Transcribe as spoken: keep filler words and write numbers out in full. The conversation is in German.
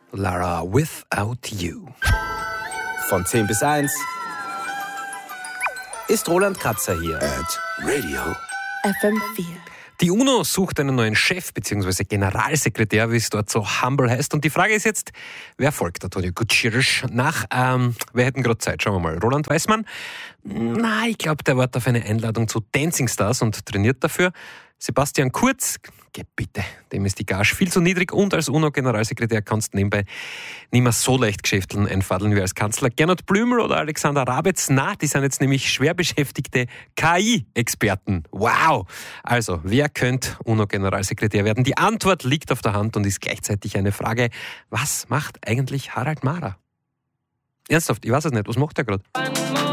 Lara, Without You. Von zehn bis eins ist Roland Kratzer hier. At Radio F M vier. Die UNO sucht einen neuen Chef bzw. Generalsekretär, wie es dort so humble heißt. Und die Frage ist jetzt, wer folgt Antonio Guterres nach? Ähm, wir hätten gerade Zeit, schauen wir mal. Roland Weißmann? Na, ich glaube, der wartet auf eine Einladung zu Dancing Stars und trainiert dafür. Sebastian Kurz, geh bitte, dem ist die Gage viel zu niedrig und als UNO-Generalsekretär kannst du nebenbei nicht mehr so leicht Geschäfteln einfadeln wie als Kanzler. Gernot Blümel oder Alexander Rabetz, na, die sind jetzt nämlich schwer beschäftigte K I-Experten. Wow! Also, wer könnte UNO-Generalsekretär werden? Die Antwort liegt auf der Hand und ist gleichzeitig eine Frage, was macht eigentlich Harald Mahrer? Ernsthaft, ich weiß es nicht, was macht er gerade?